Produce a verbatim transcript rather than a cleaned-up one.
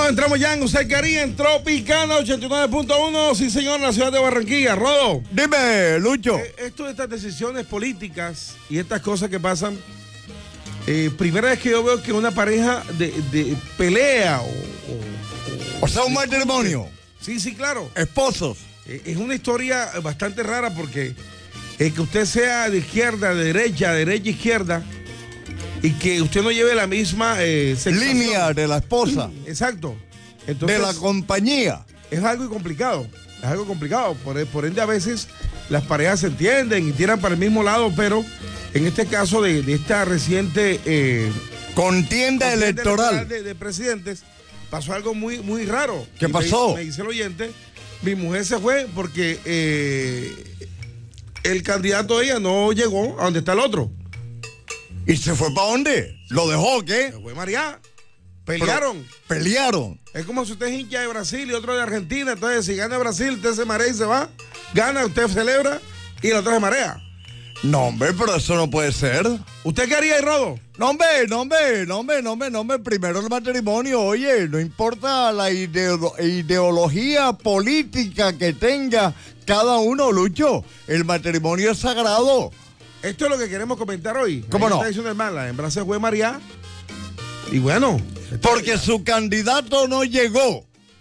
Bueno, entramos ya en Usted Quería en Tropicana ochenta y nueve punto uno, sí señor, en la ciudad de Barranquilla. Rodo. Dime, Lucho. Eh, esto de estas decisiones políticas y estas cosas que pasan, eh, primera vez que yo veo que una pareja de, de pelea o, o, O sea, un matrimonio. Sí, sí, claro. Esposos. Eh, es una historia bastante rara porque eh, que usted sea de izquierda, de derecha, derecha, izquierda, y que usted no lleve la misma eh, sensación. Línea de la esposa. Exacto. Entonces, de la compañía. Es algo complicado. Es algo complicado. Por, por ende, a veces las parejas se entienden y tiran para el mismo lado, pero en este caso de, de esta reciente eh, contienda, contienda electoral, electoral de, de presidentes, pasó algo muy, muy raro. ¿Qué y pasó? Me, me dice el oyente, mi mujer se fue porque eh, el candidato de ella no llegó a donde está el otro. ¿Y se fue para dónde? ¿Lo dejó o qué? Se fue María. Pelearon. Pero, pelearon. Es como si usted es hincha de Brasil y otro de Argentina. Entonces, si gana Brasil, usted se marea y se va. Gana, usted celebra y el otro se marea. No, hombre, pero eso no puede ser. ¿Usted qué haría, Rodo? No, hombre, no, hombre, no, hombre, no, hombre, no, hombre. Primero el matrimonio, oye, no importa la ideo ideología política que tenga cada uno, Lucho. El matrimonio es sagrado. Esto es lo que queremos comentar hoy. ¿Cómo Ahí no? Está diciendo el mal, la hembra se fue María. Y bueno. Porque su candidato no llegó.